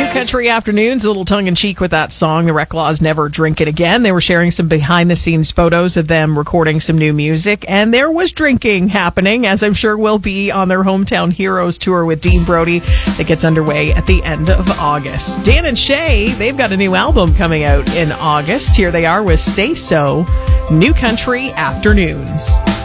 Country Afternoons, a little tongue-in-cheek with that song, The Reclaws Never Drink It Again. They were sharing some behind-the-scenes photos of them recording some new music, and there was drinking happening, as I'm sure will be on their Hometown Heroes tour with Dean Brody that gets underway at the end of August. Dan and Shay, they've got a new album coming out in August. Here they are with Say So, New Country Afternoons.